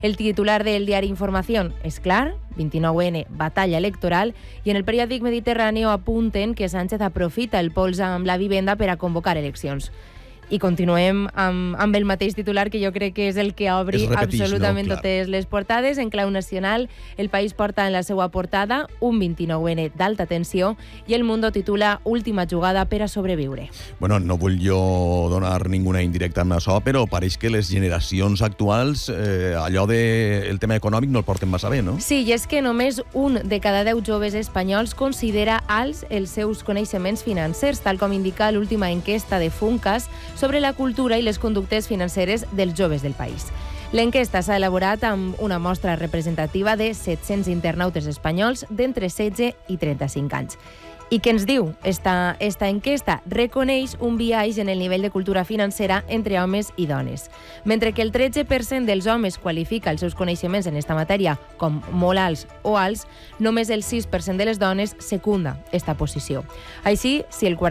El titular del diari Información és clar, 29N, batalla electoral, i en el periòdic Mediterráneo apunten que Sánchez aprofita el pols amb la vivenda per a convocar eleccions. I continuem amb el mateix titular, que jo crec que és el que obri absolutament totes les portades. En clau nacional, El País porta en la seva portada un 29N d'alta tensió i El Mundo titula Última jugada per a sobreviure. Bueno, no vull jo donar ninguna indirecta amb això, però pareix que les generacions actuals allò del tema econòmic no el porten massa bé, no? Sí, i és que només un de cada 10 joves espanyols considera alts els seus coneixements financers, tal com indica l'última enquesta de Funcas sobre la cultura i les conductes financeres dels joves del país. L'enquesta s'ha elaborat amb una mostra representativa de 700 internautes espanyols d'entre 16 i 35 anys. I què ens diu esta enquesta? Reconeix un biaix en el nivell de cultura financera entre homes i dones. Mentre que el 13% dels homes qualifica els seus coneixements en esta matèria com molt alts o alts, només el 6% de les dones secunda esta posició. Així, si el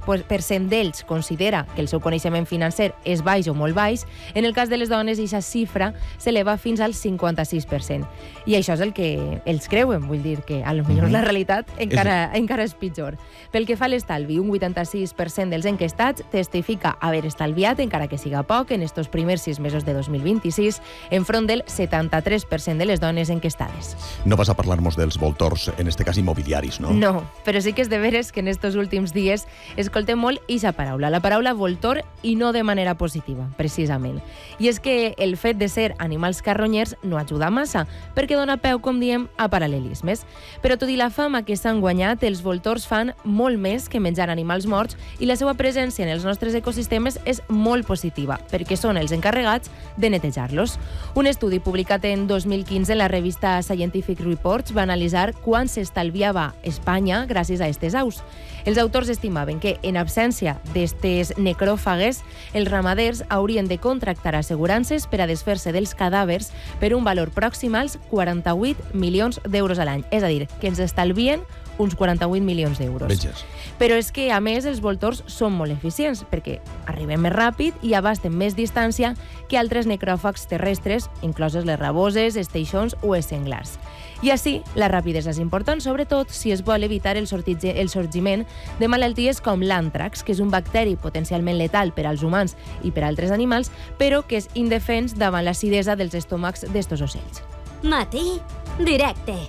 46% d'ells considera que el seu coneixement financer és baix o molt baix, en el cas de les dones aquesta xifra s'eleva fins al 56%. I això és el que ells creuen, vull dir que a lo millor la realitat encara és pitjor. Pel que fa a l'estalvi, un 86% dels enquestats testifica haver estalviat, encara que siga poc, en estos primers 6 mesos de 2026, enfront del 73% de les dones enquestades. No vas a parlar-nos dels voltors, en este cas immobiliaris, no? No, però sí que és de veres que en estos últims dies escoltem molt ixa paraula, la paraula voltor, i no de manera positiva, precisament. I és que el fet de ser animals carronyers no ajuda massa, perquè dona peu, com diem, a paral·lelismes. Però tot i la fama que s'han guanyat, els voltors fan molt més que menjar animals morts i la seva presència en els nostres ecosistemes és molt positiva, perquè són els encarregats de netejar-los. Un estudi publicat en 2015 en la revista Scientific Reports va analitzar quan s'estalviava Espanya gràcies a aquestes aus. Els autors estimaven que, en absència d'estes necròfagues, els ramaders haurien de contractar assegurances per a desfer-se dels cadàvers per un valor pròxim als 48 milions d'euros a l'any. És a dir, que ens estalvien uns 48 milions d'euros. Veges. Però és que, a més, els voltors són molt eficients, perquè arriben més ràpid i abasten més distància que altres necròfags terrestres, incloses les raboses, els teixons o els senglars. I així, la rapidesa és important, sobretot si es vol evitar el sorgiment de malalties com l'àntrax, que és un bacteri potencialment letal per als humans i per a altres animals, però que és indefens davant l'acidesa dels estómacs d'estos ocells. Matí directe.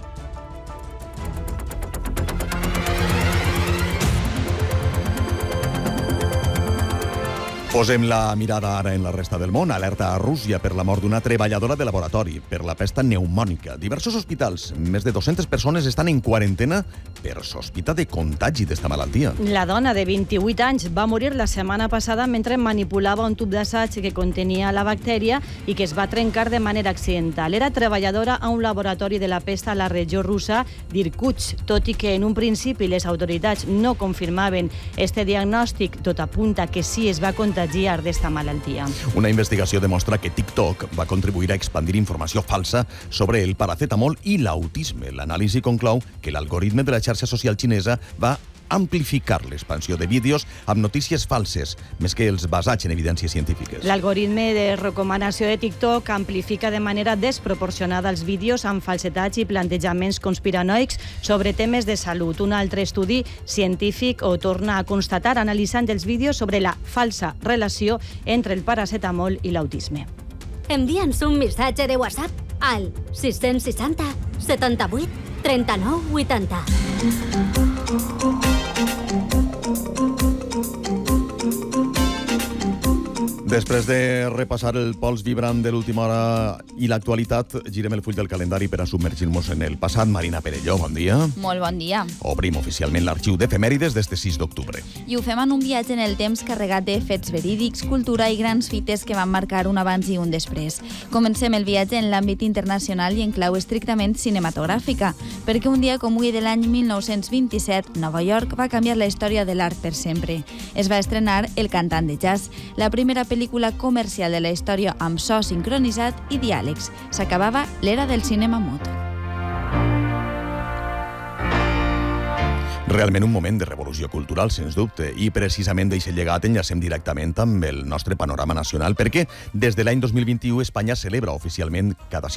Posem la mirada ara en la resta del món. Alerta a Rússia per la mort d'una treballadora de laboratori per la pesta pneumònica. Diversos hospitals, més de 200 persones estan en quarantena per sospita de contagi d'esta malaltia. La dona de 28 anys va morir la setmana passada mentre manipulava un tub d'assaig que contenia la bactèria i que es va trencar de manera accidental. Era treballadora a un laboratori de la pesta a la regió russa d'Irkutsk. Tot i que en un principi les autoritats no confirmaven este diagnòstic, tot apunta que sí es va contagiar d'esta malaltia. Una investigació demostra que TikTok va contribuir a expandir informació falsa sobre el paracetamol i l'autisme. L'anàlisi conclou que l'algoritme de la xarxa social xinesa va amplificar l'expansió de vídeos amb notícies falses, més que els basats en evidències científiques. L'algoritme de recomanació de TikTok amplifica de manera desproporcionada els vídeos amb falsetats i plantejaments conspiranoics sobre temes de salut. Un altre estudi científic ho torna a constatar analitzant els vídeos sobre la falsa relació entre el paracetamol i l'autisme. Envia'ns un missatge de WhatsApp al 660 78 39 80. Després de repassar el pols vibrant de l'última hora i l'actualitat, girem el full del calendari per a submergir-nos en el passat. Marina Perelló, bon dia. Molt bon dia. Obrim oficialment l'arxiu d'efemèrides d'este 6 d'octubre. I ho fem en un viatge en el temps carregat de fets verídics, cultura i grans fites que van marcar un abans i un després. Comencem el viatge en l'àmbit internacional i en clau estrictament cinematogràfica, perquè un dia com avui de l'any 1927, Nova York va canviar la història de l'art per sempre. Es va estrenar El cantant de jazz, la primera pel·lícula comercial de la història amb so sincronitzat i diàlegs. S'acabava l'era del cinema mut. Realment un moment de revolució cultural, sens dubte, i precisament d'aquest llegat enllacem directament amb el nostre panorama nacional, perquè des de l'any 2021 Espanya celebra oficialment cada